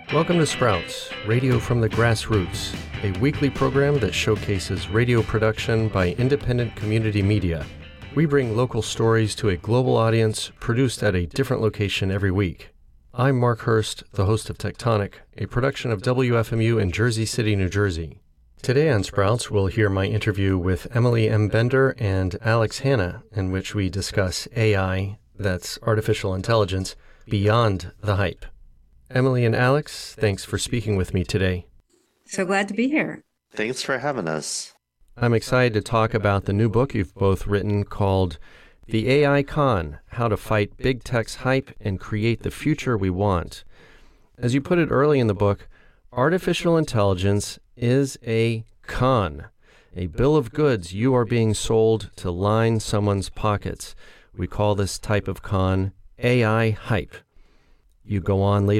Welcome to Sprouts, Radio from the Grassroots, a weekly program that showcases radio production by independent community media. We bring local stories to a global audience, produced at a different location every week. I'm Mark Hurst, the host of Tectonic, a production of WFMU in Jersey City, New Jersey. Today on Sprouts, we'll hear my interview with Emily M. Bender and Alex Hanna, in which we discuss AI, that's artificial intelligence, beyond the hype. Emily and Alex, thanks for speaking with me today. So glad to be here. Thanks for having us. I'm excited to talk about the new book you've both written called The AI Con: How to Fight Big Tech's Hype and Create the Future We Want. As you put it early in the book, artificial intelligence is a con, a bill of goods you are being sold to line someone's pockets. We call this type of con AI hype. You go on later